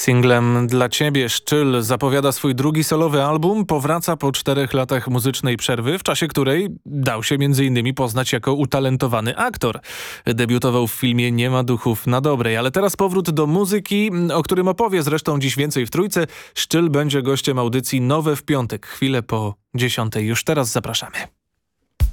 Singlem Dla Ciebie Szczyl zapowiada swój drugi solowy album. Powraca po 4 latach muzycznej przerwy, w czasie której dał się m.in. poznać jako utalentowany aktor. Debiutował w filmie Nie ma duchów na dobrej, ale teraz powrót do muzyki, o którym opowie zresztą dziś więcej w Trójce. Szczyl będzie gościem audycji Nowe w piątek, chwilę po 10:00. Już teraz zapraszamy.